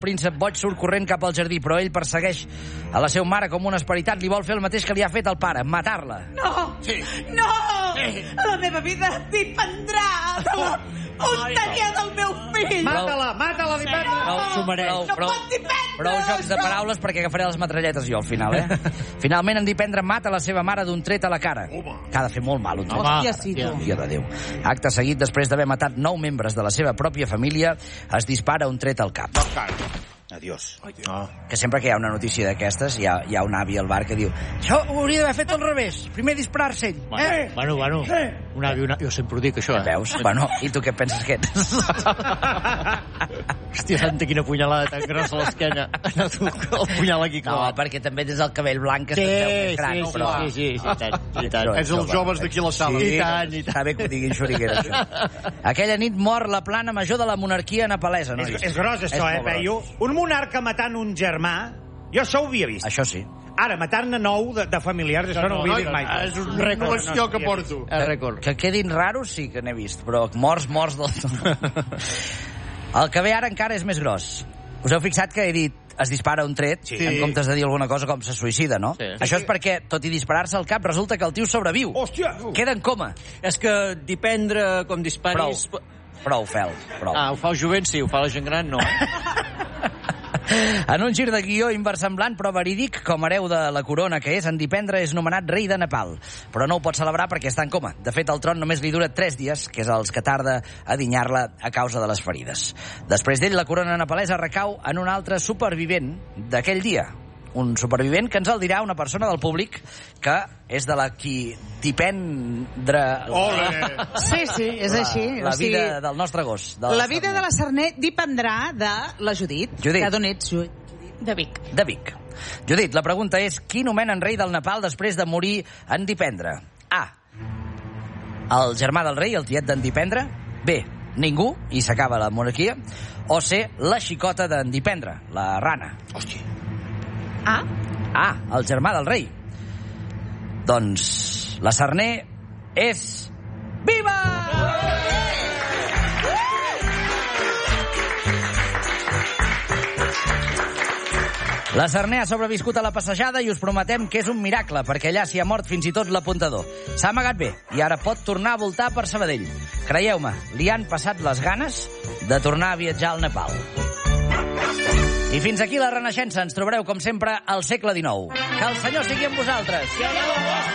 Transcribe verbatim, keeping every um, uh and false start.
príncep boig surt corrent cap al jardí, però ell persegueix a la seva mare com un esperitat. Li vol fer el mateix que li ha fet el pare, matar-la. No! Sí. No! Sí. La meva vida dependrà de la punteria del meu fill! Mata-la, mata-la, dependra! Prou, No, prou, no prou, pot dependre! prou jocs de paraules perquè agafaré les metralletes jo al final, eh? Finalment en Dipendre mata la seva mare d'un tret a la cara. Que ha de fer molt mal un tret. Hòstia, sí, tu. Dia de Déu. Acte seguit, després d'haver matat nou membres de la seva pròpia família, es dispara un tret al cap. Adiós. Oh. Que sempre que hi ha una notícia d'aquestes hi, ha, hi ha un avi al bar que diu això ho hauria d'haver fet al revés, primer disparar-se ell. Bueno, Eh? bueno, bueno. Eh? Un avi, una... jo sempre ho dic, això, eh? Veus? Bueno, i tu què penses que ets? Hòstia, santa, quina punyalada tan grossa a l'esquena. El punyal aquí No, clavat. perquè també tens el cabell blanc que Sí, se't veu més gran, sí, sí, però... sí, sí, sí, i tant, i tant. Però Ets els jove. joves d'aquí a la sala. Sí, I tant, i tant. està bé que ho diguin xuriguera, això. Aquella nit mor la plana major de la monarquia nepalesa, no? És, és gros, això, eh, Peyu? Un monarca matant un germà, jo això ho havia vist. Això sí. Ara, matar-ne nou de, de familiars, això no, ho havia vist mai. És un rècord. Una que porto. El rècord. Que quedin raros sí que n'he vist, però morts, morts del tot. El que ve ara encara és més gros. Us heu fixat que he dit es dispara un tret, Sí. en comptes de dir alguna cosa com se suïcida, no? Sí. Això és perquè, tot i disparar-se al cap, resulta que el tio sobreviu. Hòstia! Queda en coma. És que dependre com disparis... Prou. Prou, Fel, prou. Ah, ho fa el jovent, sí, ho fa la gent gran, no. En un gir de guió inversemblant però verídic, com hereu de la corona que és, en Dipendre és nomenat rei de Nepal. Però no ho pot celebrar perquè està en coma. De fet, el tron només li dura tres dies, que és els que tarda a dinyar-la a causa de les ferides. Després d'ell, la corona nepalesa recau en un altre supervivent d'aquell dia. Un supervivent que ens el dirà una persona del públic que és de la qui dipendre Ole! Sí, sí, és així. la o sigui, vida del nostre gos. De la vida de la Sarner dependrà de la Judit. Judit. Que d'on ets, Judit? De Vic. de Vic. Judit, la pregunta és qui nomenen rei del Nepal després de morir en Dipendre? A. El germà del rei, el tiet d'en Dipendre. B. Ningú, i s'acaba la monarquia. O C. La xicota d'en Dipendre, la rana. Hòstia. A? A. El germà del rei. Doncs la Sarner és viva! La Sarner ha sobreviscut a la passejada i us prometem que és un miracle, perquè allà s'hi ha mort fins i tot l'apuntador. S'ha amagat bé i ara pot tornar a voltar per Sabadell. Creieu-me, li han passat les ganes de tornar a viatjar al Nepal. I fins aquí la Renaixença. Ens trobareu, com sempre, al segle dinou. Que el Senyor sigui amb vosaltres.